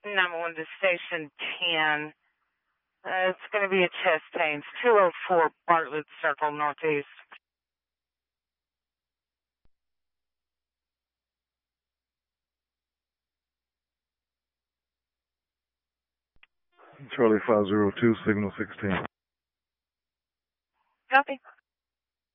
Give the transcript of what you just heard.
Number one to station 10. It's going to be a chest pain. 204 Bartlett Circle, Northeast. Charlie 502, signal 16. Copy.